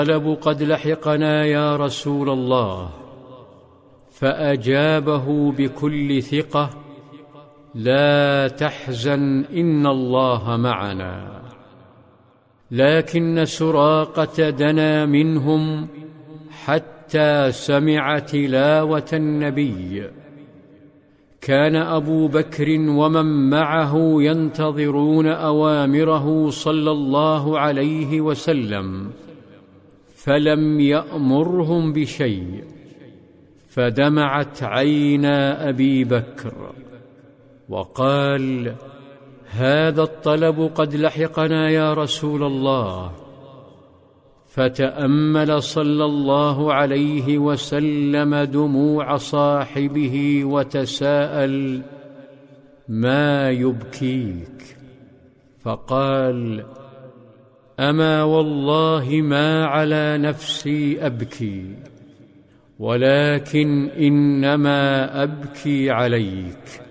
الطلب قد لحقنا يا رسول الله. فأجابه بكل ثقة: لا تحزن، إن الله معنا. لكن سراقة دنا منهم حتى سمع تلاوة النبي. كان أبو بكر ومن معه ينتظرون أوامره صلى الله عليه وسلم، فلم يأمرهم بشيء، فدمعت عينا أبي بكر وقال: هذا الطلب قد لحقنا يا رسول الله. فتأمل صلى الله عليه وسلم دموع صاحبه وتساءل: ما يبكيك؟ فقال: أما والله ما على نفسي أبكي، ولكن إنما أبكي عليك.